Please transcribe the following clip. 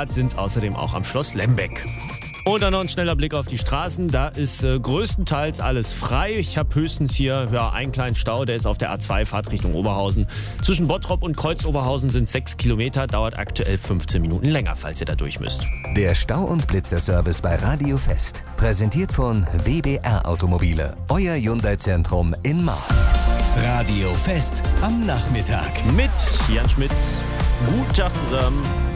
Start sind es außerdem auch am Schloss Lembeck. Und dann noch ein schneller Blick auf die Straßen. Da ist größtenteils alles frei. Ich habe höchstens hier einen kleinen Stau, der ist auf der A2 Fahrt Richtung Oberhausen. Zwischen Bottrop und Kreuz-Oberhausen sind 6 Kilometer, dauert aktuell 15 Minuten länger, falls ihr da durch müsst. Der Stau- und Blitzer-Service bei Radio Fest. Präsentiert von WBR Automobile, euer Hyundai-Zentrum in Mark. Radio Fest am Nachmittag. Mit Jan Schmitz. Guten Tag zusammen.